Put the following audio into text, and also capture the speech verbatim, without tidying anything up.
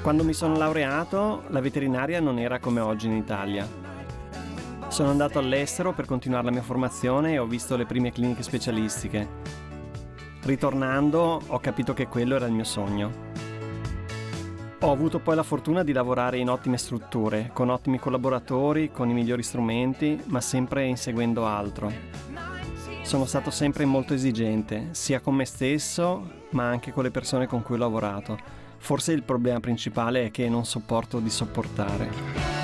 Quando mi sono laureato, la veterinaria non era come oggi in Italia. Sono andato all'estero per continuare la mia formazione e ho visto le prime cliniche specialistiche. Ritornando, ho capito che quello era il mio sogno. Ho avuto poi la fortuna di lavorare in ottime strutture, con ottimi collaboratori, con i migliori strumenti, ma sempre inseguendo altro. Sono stato sempre molto esigente, sia con me stesso, ma anche con le persone con cui ho lavorato. Forse il problema principale è che non sopporto di sopportare.